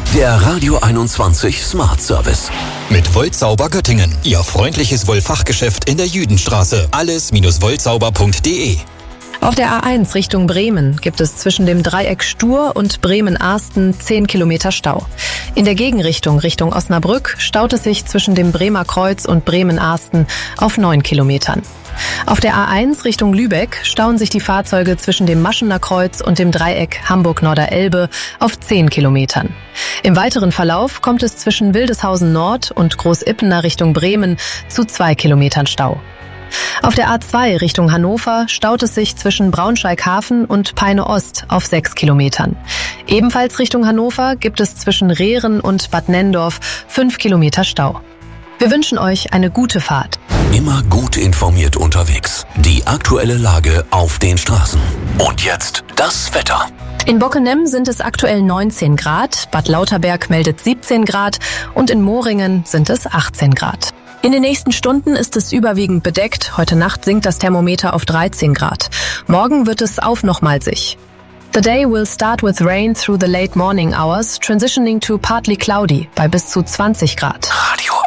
Der Radio 21 Smart Service. Mit Woltsauber Göttingen. Ihr freundliches Wollfachgeschäft in der Jüdenstraße. Alles-woltsauber.de. Auf der A1 Richtung Bremen gibt es zwischen dem Dreieck Stur und Bremen-Arsten 10 Kilometer Stau. In der Gegenrichtung Richtung Osnabrück staut es sich zwischen dem Bremer Kreuz und Bremen-Arsten auf 9 Kilometern. Auf der A1 Richtung Lübeck stauen sich die Fahrzeuge zwischen dem Maschener Kreuz und dem Dreieck Hamburg-Norder-Elbe auf 10 Kilometern. Im weiteren Verlauf kommt es zwischen Wildeshausen Nord und Großippener Richtung Bremen zu 2 Kilometern Stau. Auf der A2 Richtung Hannover staut es sich zwischen Braunschweig-Hafen und Peine-Ost auf 6 Kilometern. Ebenfalls Richtung Hannover gibt es zwischen Rehren und Bad Nenndorf 5 Kilometer Stau. Wir wünschen euch eine gute Fahrt. Immer gut informiert unterwegs. Die aktuelle Lage auf den Straßen. Und jetzt das Wetter. In Bockenem sind es aktuell 19 Grad, Bad Lauterberg meldet 17 Grad und in Moringen sind es 18 Grad. In den nächsten Stunden ist es überwiegend bedeckt. Heute Nacht sinkt das Thermometer auf 13 Grad. Morgen wird es aufnochmalsig. The day will start with rain through the late morning hours, transitioning to partly cloudy bei bis zu 20 Grad. Radio